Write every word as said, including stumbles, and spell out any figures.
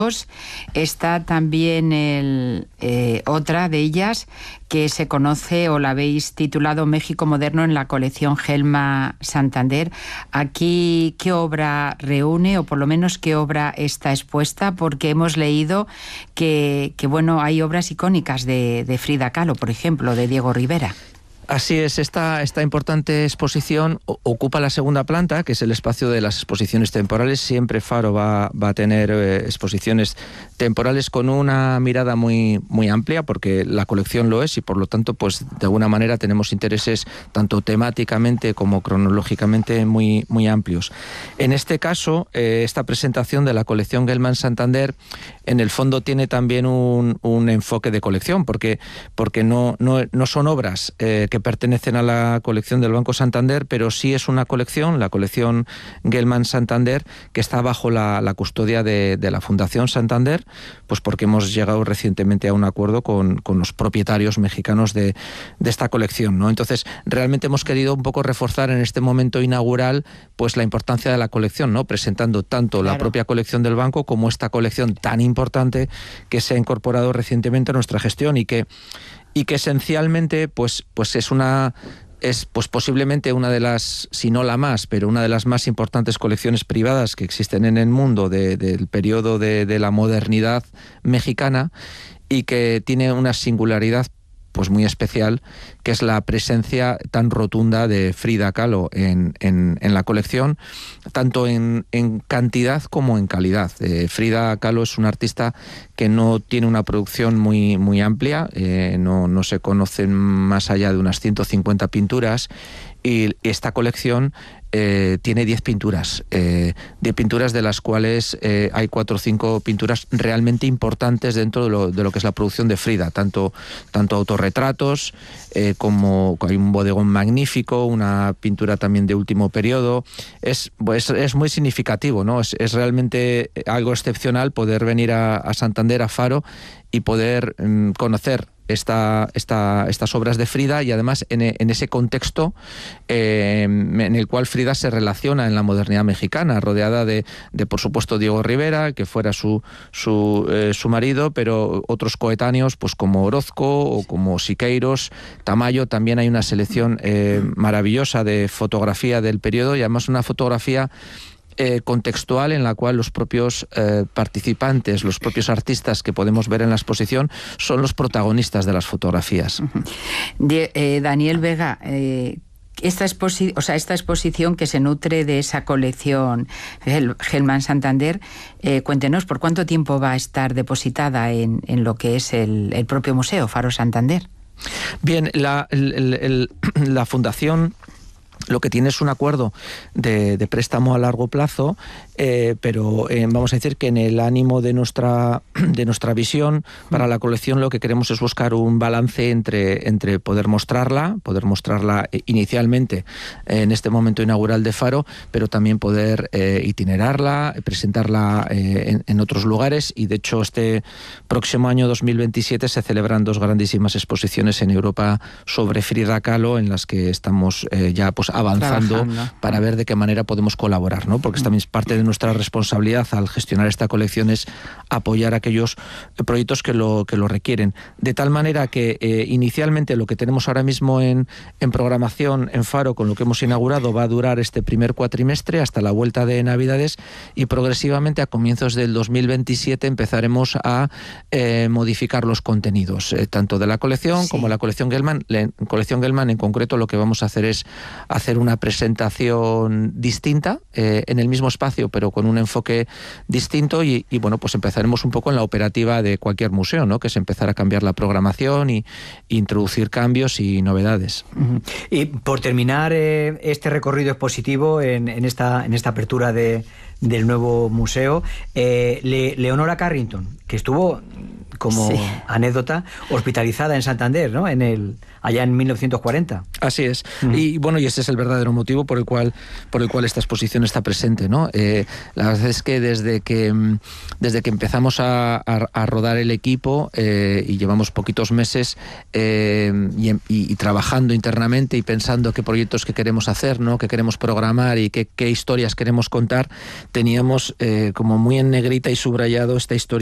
Está también el, eh, otra de ellas que se conoce o la habéis titulado México Moderno en la colección Gelman Santander. Aquí, ¿qué obra reúne, o por lo menos qué obra está expuesta? Porque hemos leído que, que bueno, hay obras icónicas de, de Frida Kahlo, por ejemplo, de Diego Rivera. Así es, esta, esta importante exposición ocupa la segunda planta, que es el espacio de las exposiciones temporales. Siempre Faro va, va a tener eh, exposiciones temporales con una mirada muy, muy amplia, porque la colección lo es, y por lo tanto, pues de alguna manera tenemos intereses tanto temáticamente como cronológicamente muy, muy amplios. En este caso, eh, esta presentación de la colección Gelman Santander, en el fondo tiene también un, un enfoque de colección, porque, porque no, no, no son obras eh, que pertenecen a la colección del Banco Santander, pero sí es una colección, la colección Gelman Santander, que está bajo la, la custodia de, de la Fundación Santander, pues porque hemos llegado recientemente a un acuerdo con, con los propietarios mexicanos de, de esta colección, ¿no? Entonces, realmente hemos querido un poco reforzar en este momento inaugural pues la importancia de la colección, ¿no? Presentando tanto claro. la propia colección del banco como esta colección tan importante que se ha incorporado recientemente a nuestra gestión y que y que esencialmente pues, pues es una es pues posiblemente una de las, si no la más, pero una de las más importantes colecciones privadas que existen en el mundo de, del periodo de, de la modernidad mexicana, y que tiene una singularidad pues muy especial, que es la presencia tan rotunda de Frida Kahlo en, en, en la colección, tanto en, en cantidad como en calidad. Eh, Frida Kahlo es una artista que no tiene una producción muy, muy amplia, eh, no, no se conocen más allá de unas ciento cincuenta pinturas, y esta colección eh, tiene diez pinturas, eh, diez pinturas de las cuales eh, hay cuatro o cinco pinturas realmente importantes dentro de lo, de lo que es la producción de Frida, tanto, tanto autorretratos eh, como hay un bodegón magnífico, una pintura también de último periodo. Es, pues, es muy significativo, ¿no? Es, es realmente algo excepcional poder venir a, a Santander, a Faro, y poder mm, conocer Esta, esta, estas obras de Frida, y además en, en ese contexto eh, en el cual Frida se relaciona en la modernidad mexicana, rodeada de, de por supuesto, Diego Rivera, que fuera su, su, eh, su marido, pero otros coetáneos pues como Orozco o como Siqueiros, Tamayo. También hay una selección eh, maravillosa de fotografía del periodo, y además una fotografía Eh, contextual en la cual los propios eh, participantes, los propios artistas que podemos ver en la exposición son los protagonistas de las fotografías. Uh-huh. de, eh, Daniel Vega, eh, esta, exposi- o sea, esta exposición que se nutre de esa colección Gel- Gelman Santander, eh, cuéntenos por cuánto tiempo va a estar depositada en, en lo que es el, el propio museo Faro Santander. Bien, la, el, el, el, la fundación lo que tiene es un acuerdo de, de préstamo a largo plazo, eh, pero eh, vamos a decir que en el ánimo de nuestra, de nuestra visión para la colección, lo que queremos es buscar un balance entre, entre poder mostrarla, poder mostrarla inicialmente en este momento inaugural de Faro, pero también poder eh, itinerarla, presentarla eh, en, en otros lugares. Y de hecho este próximo año dos mil veintisiete se celebran dos grandísimas exposiciones en Europa sobre Frida Kahlo, en las que estamos eh, ya pues avanzando Trabajando. para ver de qué manera podemos colaborar, ¿no? Porque también es parte de nuestra responsabilidad al gestionar esta colección, es apoyar aquellos proyectos que lo, que lo requieren. De tal manera que eh, inicialmente lo que tenemos ahora mismo en, en programación en Faro, con lo que hemos inaugurado, va a durar este primer cuatrimestre hasta la vuelta de Navidades, y progresivamente a comienzos del dos mil veintisiete empezaremos a eh, modificar los contenidos, eh, tanto de la colección sí. como la colección Gelman. La colección Gelman en concreto, lo que vamos a hacer es hacer una presentación distinta eh, en el mismo espacio, pero con un enfoque distinto, y, y bueno, pues empezaremos un poco en la operativa de cualquier museo, ¿no? Que es empezar a cambiar la programación y, y introducir cambios y novedades. Uh-huh. Y por terminar eh, este recorrido expositivo en, en, esta, en esta apertura de, del nuevo museo, eh, Le, Leonora Carrington, que estuvo como sí. anécdota, hospitalizada en Santander, ¿no? En el allá en mil novecientos cuarenta. Así es. Uh-huh. Y bueno, y ese es el verdadero motivo por el cual por el cual esta exposición está presente, ¿no? Eh, la verdad es que desde que desde que empezamos a, a, a rodar el equipo eh, y llevamos poquitos meses eh, y, y, y trabajando internamente y pensando qué proyectos que queremos hacer, ¿no? Qué queremos programar y qué, qué historias queremos contar, teníamos eh, como muy en negrita y subrayado esta historia